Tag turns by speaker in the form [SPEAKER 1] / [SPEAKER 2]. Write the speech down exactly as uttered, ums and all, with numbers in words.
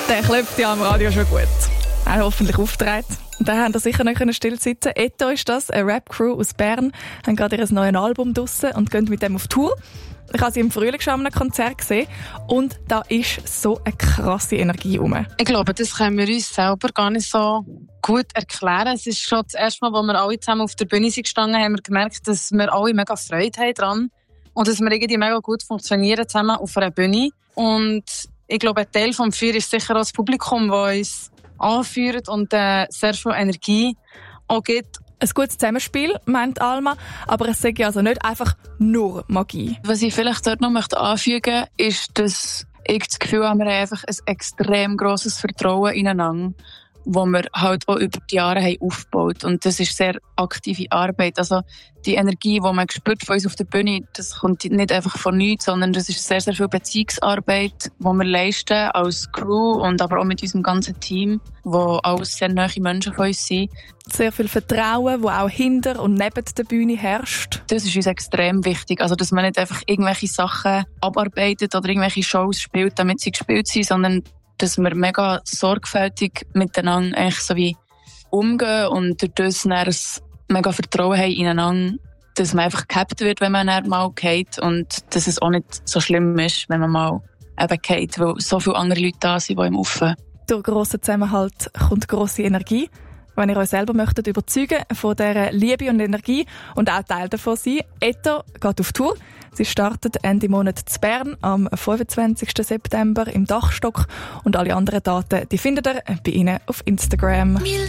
[SPEAKER 1] Der klopft ja am Radio schon gut. Auch hoffentlich auftreten. Und da haben wir sicher nicht still sitzen. Etto ist das, eine Rap-Crew aus Bern, haben gerade ihr neues Album draussen und gehen mit dem auf Tour. Ich habe sie im Frühling schon an einem Konzert gesehen und da ist so eine krasse Energie rum.
[SPEAKER 2] Ich glaube, das können wir uns selber gar nicht so gut erklären. Es ist schon das erste Mal, als wir alle zusammen auf der Bühne sind gestanden, haben wir gemerkt, dass wir alle mega Freude haben dran und dass wir irgendwie mega gut funktionieren zusammen auf einer Bühne. Und ich glaube, ein Teil vom Feuer ist sicher auch das Publikum, das uns anführt und äh, sehr viel Energie auch gibt.
[SPEAKER 1] Ein gutes Zusammenspiel, meint Alma, aber es sagt ja also nicht einfach nur Magie.
[SPEAKER 2] Was ich vielleicht dort noch möchte anfügen möchte, ist, dass ich das Gefühl habe, wir haben einfach ein extrem grosses Vertrauen ineinander, das wir halt auch über die Jahre haben aufgebaut. Und das ist sehr aktive Arbeit. Also die Energie, die man spürt von uns auf der Bühne, das kommt nicht einfach von nichts, sondern das ist sehr, sehr viel Beziehungsarbeit, die wir leisten als Crew und aber auch mit unserem ganzen Team, wo alles sehr nahe Menschen von uns sind.
[SPEAKER 1] Sehr viel Vertrauen, das auch hinter und neben der Bühne herrscht.
[SPEAKER 2] Das ist uns extrem wichtig. Also, dass man nicht einfach irgendwelche Sachen abarbeitet oder irgendwelche Shows spielt, damit sie gespielt sind, sondern dass wir mega sorgfältig miteinander eigentlich so wie umgehen und durch das dann ein mega Vertrauen haben ineinander, dass man einfach gehabt wird, wenn man dann mal geht und dass es auch nicht so schlimm ist, wenn man mal eben geht, weil so viele andere Leute da sind, die im Offen.
[SPEAKER 1] Durch grossen Zusammenhalt kommt grosse Energie. Wenn ihr euch selber möchtet überzeugen von dieser Liebe und Energie und auch Teil davon sein, Etto geht auf Tour. Sie startet Ende Monat zu Bern am fünfundzwanzigsten September im Dachstock und alle anderen Daten die findet ihr bei ihnen auf Instagram.